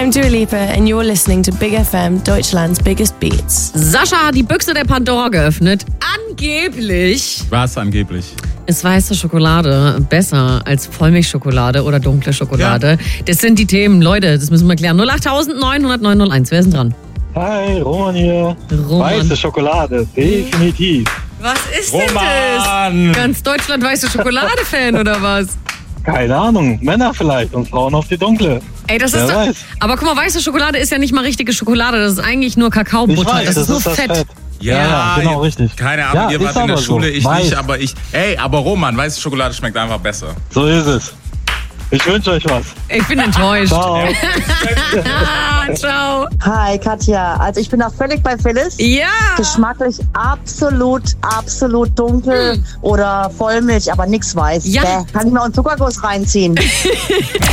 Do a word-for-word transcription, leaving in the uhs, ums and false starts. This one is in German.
I'm Dua Lipa and you're listening to Big F M, Deutschland's biggest beats. Sascha hat die Büchse der Pandora geöffnet. Angeblich Was angeblich? ist weiße Schokolade besser als Vollmilchschokolade oder dunkle Schokolade. Ja. Das sind die Themen, Leute, das müssen wir klären. null acht neun null null neun null eins, wer ist denn dran? Hi, Roman hier. Roman. Weiße Schokolade, definitiv. Was ist Roman. denn das? Ganz Deutschland weiße Schokolade-Fan oder was? Keine Ahnung, Männer vielleicht und Frauen auf die dunkle. Ey, das Wer ist doch, weiß. Aber guck mal, weiße Schokolade ist ja nicht mal richtige Schokolade, das ist eigentlich nur Kakaobutter. Ich weiß, das, das ist nur ist das Fett. Fett. Ja, Ja, genau, ihr- richtig. Keine Ahnung, Ja, ihr ist wart in der aber Schule, so. ich Weiß. nicht, aber ich. Ey, aber Roman, weiße Schokolade schmeckt einfach besser. So ist es. Ich wünsche euch was. Ich bin enttäuscht. Ciao. Ah, ciao. Hi Katja, also ich bin da völlig bei Phyllis. Ja. Geschmacklich absolut, absolut dunkel oder Vollmilch, aber nix weiß. Ja. Bäh. Kann ich mir auch einen Zuckerguss reinziehen.